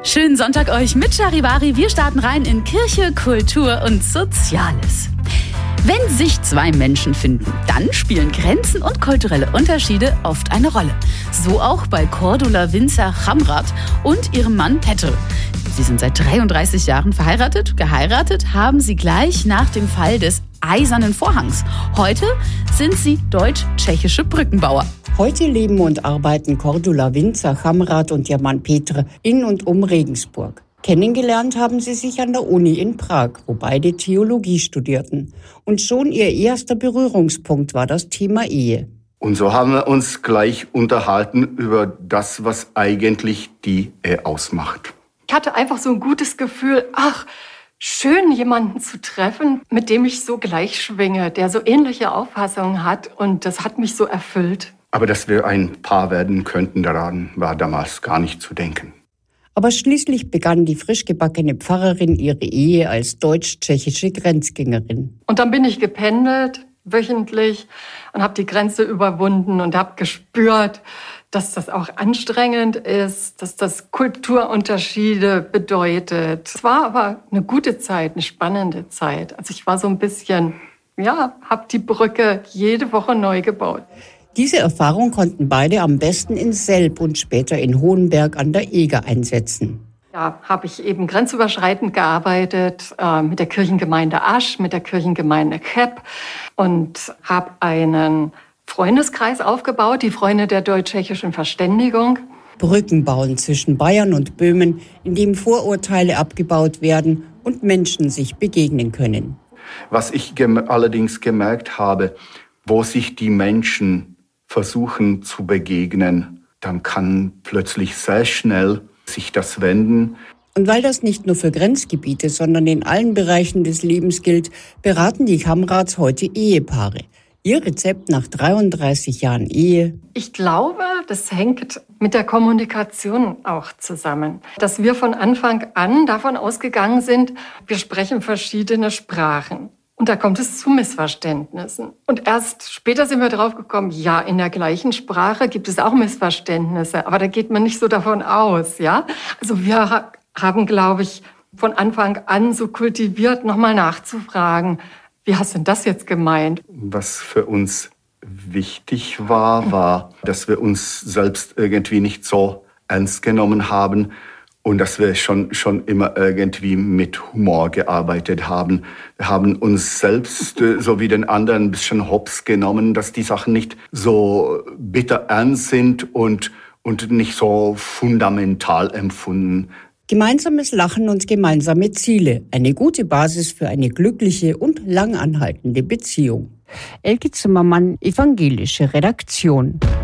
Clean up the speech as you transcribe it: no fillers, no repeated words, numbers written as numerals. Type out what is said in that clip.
Schönen Sonntag euch mit Charivari. Wir starten rein in Kirche, Kultur und Soziales. Wenn sich zwei Menschen finden, dann spielen Grenzen und kulturelle Unterschiede oft eine Rolle. So auch bei Cordula Winzer Chamrat und ihrem Mann Petr. Sie sind seit 33 Jahren verheiratet. Geheiratet haben sie gleich nach dem Fall des Eisernen Vorhangs. Heute sind sie deutsch-tschechische Brückenbauer. Heute leben und arbeiten Cordula Winzer Chamrat und ihr Mann Petr in und um Regensburg. Kennengelernt haben sie sich an der Uni in Prag, wo beide Theologie studierten. Und schon ihr erster Berührungspunkt war das Thema Ehe. Und so haben wir uns gleich unterhalten über das, was eigentlich die Ehe ausmacht. Ich hatte einfach so ein gutes Gefühl, schön jemanden zu treffen, mit dem ich so gleich schwinge, der so ähnliche Auffassungen hat, und das hat mich so erfüllt. Aber dass wir ein Paar werden könnten, daran war damals gar nicht zu denken. Aber schließlich begann die frisch gebackene Pfarrerin ihre Ehe als deutsch-tschechische Grenzgängerin. Und dann bin ich gependelt, wöchentlich, und habe die Grenze überwunden und habe gespürt, dass das auch anstrengend ist, dass das Kulturunterschiede bedeutet. Es war aber eine gute Zeit, eine spannende Zeit. Also ich war so ein bisschen, habe die Brücke jede Woche neu gebaut. Diese Erfahrung konnten beide am besten in Selb und später in Hohenberg an der Eger einsetzen. Da habe ich eben grenzüberschreitend gearbeitet mit der Kirchengemeinde Asch, mit der Kirchengemeinde Cheb und habe einen Freundeskreis aufgebaut, die Freunde der deutsch-tschechischen Verständigung. Brücken bauen zwischen Bayern und Böhmen, in dem Vorurteile abgebaut werden und Menschen sich begegnen können. Was ich allerdings gemerkt habe, wo sich die Menschen versuchen zu begegnen, dann kann plötzlich sehr schnell sich das wenden. Und weil das nicht nur für Grenzgebiete, sondern in allen Bereichen des Lebens gilt, beraten die Chamrats heute Ehepaare. Ihr Rezept nach 33 Jahren Ehe? Ich glaube, das hängt mit der Kommunikation auch zusammen. Dass wir von Anfang an davon ausgegangen sind, wir sprechen verschiedene Sprachen. Und da kommt es zu Missverständnissen. Und erst später sind wir drauf gekommen, ja, in der gleichen Sprache gibt es auch Missverständnisse, aber da geht man nicht so davon aus, ja. Also wir haben, glaube ich, von Anfang an so kultiviert, nochmal nachzufragen, wie hast denn das jetzt gemeint? Was für uns wichtig war, dass wir uns selbst irgendwie nicht so ernst genommen haben und dass wir schon immer irgendwie mit Humor gearbeitet haben. Wir haben uns selbst so wie den anderen ein bisschen hops genommen, dass die Sachen nicht so bitter ernst sind und nicht so fundamental empfunden. Gemeinsames Lachen und gemeinsame Ziele. Eine gute Basis für eine glückliche und langanhaltende Beziehung. Elke Zimmermann, evangelische Redaktion.